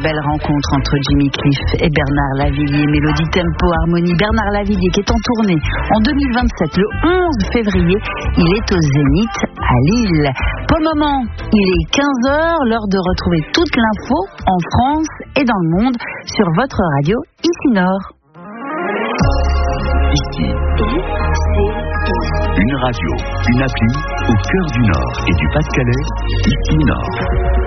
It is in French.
belle rencontre entre Jimmy Cliff et Bernard Lavilliers. Mélodie, tempo, harmonie. Bernard Lavilliers qui est en tournée en 2027, le 11 février. Il est au Zénith à Lille. Pour le moment, il est 15h, l'heure de retrouver toute l'info en France et dans le monde sur votre radio Ici Nord. Ici. Une radio, une appli au cœur du Nord et du Pas-de-Calais, Ici Nord.